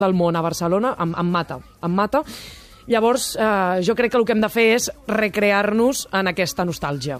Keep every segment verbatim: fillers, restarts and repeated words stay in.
del món a Barcelona em, em mata, em mata. Llavors, eh, jo crec que el que hem de fer és recrear-nos en aquesta nostàlgia.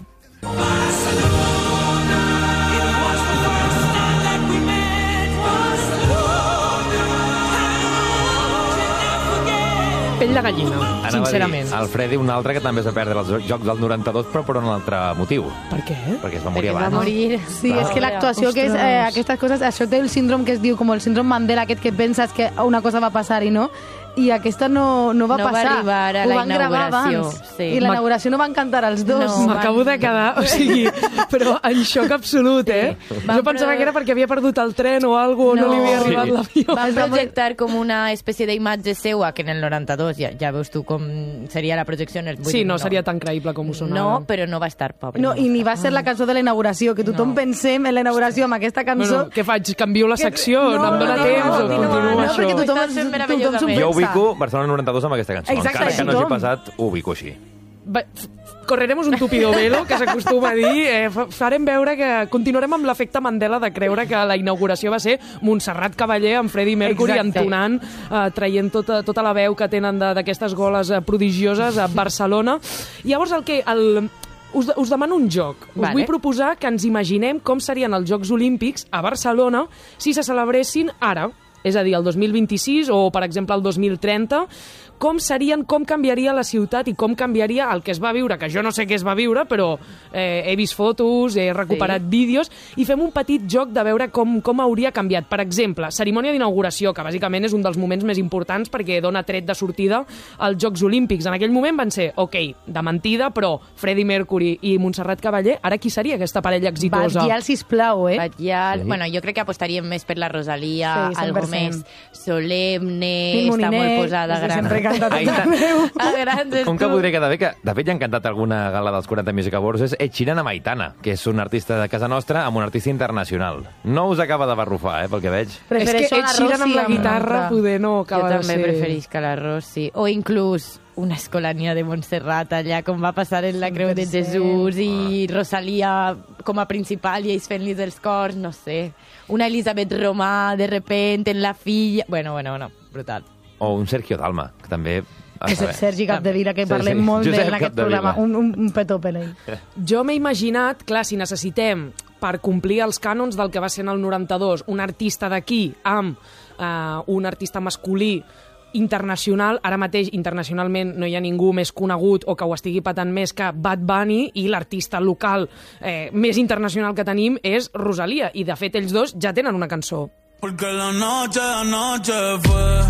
Pell de gallina, sincerament. El Freddy, un altre que també es va perdre els Jocs del noranta-dos, però per un altre motiu. Per què? Perquè es va morir Perquè va abans. morir. Sí, és que l'actuació, que és eh, aquestes coses, això té el síndrome que es diu com el síndrome Mandela, aquest que penses que una cosa va passar i no, i aquesta no, no va No va passar. arribar a Ho la van gravar inauguració, abans. sí. I la inauguració no van cantar els dos. No. M'acabo de quedar, o sigui, però en xoc absolut, eh? Sí. Jo pensava que era perquè havia perdut el tren o alguna cosa, no, no li havia arribat Sí. l'avió. Van projectar com una espècie d'imatge seua, que en el noranta-dos ja, ja veus tu com seria la projecció. En el Sí, no seria tan creïble com ho sona. No, però no va estar, pobre. No, i ni va ser la cançó de la inauguració, que tothom No. pensem en la inauguració amb aquesta cançó. Bueno, què faig? Canvio la secció? No, em dóna no, temps no, o no, continuo no, això? perquè tothom, Ho estàs fent tothom s'ho meravellosament. Jo pensa. ubico Barcelona noranta-dos amb aquesta cançó. Exacte, Encara que no hagi tothom. passat, ho ubico així. Va, correremos un tupido velo, que s'acostuma a dir. Eh, fa- farem veure que continuarem amb l'efecte Mandela de creure que la inauguració va ser Montserrat Cavaller amb Freddie Mercury Exacte. entonant, eh, traient tota, tota la veu que tenen de- d'aquestes goles eh, prodigioses a Barcelona. Llavors, el que... El, us, us demano un joc. Us Vale. vull proposar que ens imaginem com serien els Jocs Olímpics a Barcelona si se celebressin ara, és a dir, el dos mil vint-i-sis o, per exemple, el dos mil trenta, com serien, com canviaria la ciutat i com canviaria el que es va viure, que jo no sé què es va viure, però eh, he vist fotos, he recuperat Sí. vídeos, i fem un petit joc de veure com, com hauria canviat. Per exemple, cerimònia d'inauguració, que bàsicament és un dels moments més importants perquè dona tret de sortida als Jocs Olímpics. En aquell moment van ser, ok, de mentida, però Freddie Mercury i Montserrat Cavaller, ara qui seria aquesta parella exitosa? Batllal, sisplau, eh? Batllal, Sí. bueno, jo crec que apostaríem més per la Rosalia, Sí, cent algo per cent. més solemne, Mil està Moliner, molt posada, que gran. sempre canta tot Ai, tant. arreu. A grans Com que tu. podria quedar bé, que de fet ja han cantat alguna gala dels quaranta Music Awards, és Ed Sheeran amb Aitana, que és un artista de casa nostra amb un artista internacional. No us acaba de barrufar, eh, pel que veig. És que Prefereixo Ed la Sheeran amb Rossi la guitarra l'altra. poder no Jo acaba de també ser... preferisc la Rossi. O inclús una escolania de Montserrat allà, com va passar en la Creu de Jesús, i Rosalia com a principal i ells fent-li els cors, no sé. Una Elisabet Romà, de repente, en la filla... Bueno, bueno, bueno, brutal. O un Sergio Dalma, que també... Que és el Sergi Capdevila, que Sí, parlem sí. molt Josep d'ell en aquest Capdevila. programa. Un, un, un petó per ell. Jo m'he imaginat, clar, si necessitem, per complir els cànons del que va ser en el noranta-dos, un artista d'aquí amb eh, un artista masculí internacional, ara mateix internacionalment no hi ha ningú més conegut o que ho estigui patant més que Bad Bunny, i l'artista local eh, més internacional que tenim és Rosalia, i de fet ells dos ja tenen una cançó. Porque la noche, la noche fue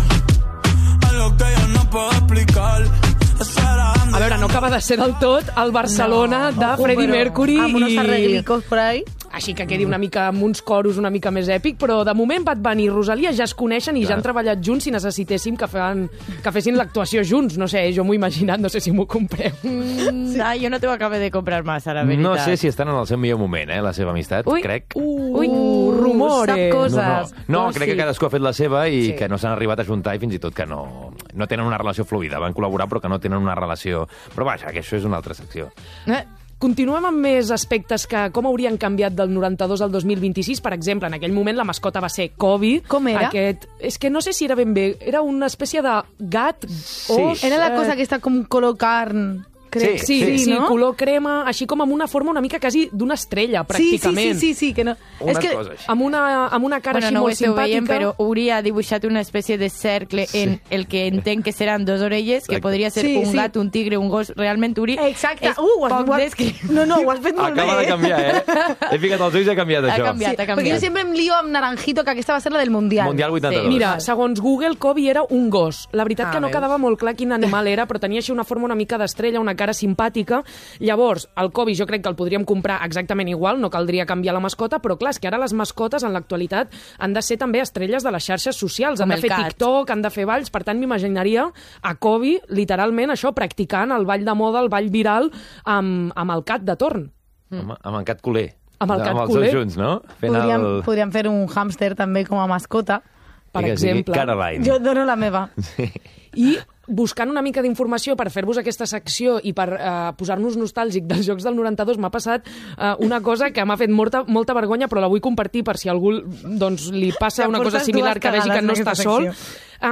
algo que yo no puedo explicar. A veure, no acaba de ser del tot el Barcelona no, de Ojo, Freddie però Mercury amb unos i... arreglicos por ahí. Així que quedi una mica amb uns coros una mica més èpic, però de moment Bad Bunny i Rosalia ja es coneixen i Clar. ja han treballat junts si necessitéssim que, fan, que fessin l'actuació junts. No sé, jo m'ho he imaginat, no sé si m'ho compreu. Mm, ah, jo no t'ho acabo de comprar massa, la veritat. No sé si estan en el seu millor moment, eh, la seva amistat, Ui. crec. Uh, Ui, rumores. sap coses. No, no. no Oh, crec sí. que cadascú ha fet la seva i Sí. que no s'han arribat a juntar i fins i tot que no, no tenen una relació fluida. Van col·laborar però que no tenen una relació... Però vaja, que això és una altra secció. Eh? Continuem amb més aspectes que com haurien canviat del noranta-dos al dos mil vint-i-sis. Per exemple, en aquell moment la mascota va ser Kobe. Com era? Aquest, és que no sé si era ben bé. Era una espècie de gat. Os, Era la eh, cosa aquesta com color carn, crec. Sí, sí, sí, no? color crema, així com amb una forma una mica quasi d'una estrella, pràcticament. Sí, sí, sí, sí, sí que no. Una és que cosa així. Amb una, amb una cara Bueno, així no ho molt esteu veient, simpàtica. però hauria dibuixat una espècie de cercle en el que entenc que seran dos orelles, que Exacte. podria ser Sí, un sí. gat, un tigre, un gos. Realment, Uri, Exacte. és Uh, ho has, poc ho has, descrit. no, no, ho has fet molt Acaba bé. de canviar, eh? He ficat els ulls i ha canviat, Ha això. canviat, ha Perquè jo canviat. sempre em lío amb Naranjito, que aquesta va ser la del Mundial. Mundial vuitanta-dos. Sí. Mira, segons Google, Kobe era un gos. La veritat Ah, que no veus? quedava molt clar quin animal era, però tenia així una forma una mica d'estrella, una cara simpàtica. Llavors, el Kobe jo crec que el podríem comprar exactament igual, no caldria canviar la mascota, però clar, és que ara les mascotes en l'actualitat han de ser també estrelles de les xarxes socials, han Com de el fer cat. TikTok, han de fer balls, per tant m'imaginaria a Kobe, literalment, això, practicant el ball de moda, el ball viral, amb, amb el cat de torn. Amb, amb en Cat Culer. Amb el Cat amb els Culer. dos junts, no? Fent Podríem, el... podríem fer un hàmster també com a mascota. Per I que sigui exemple. Caroline. Jo dono la meva. Sí. I buscant una mica d'informació per fer-vos aquesta secció i per eh, posar-nos nostàlgic dels jocs del noranta-dos, m'ha passat eh, una cosa que m'ha fet molta, molta vergonya, però la vull compartir per si a algú doncs, li passa una cosa similar que vegi que no està sol.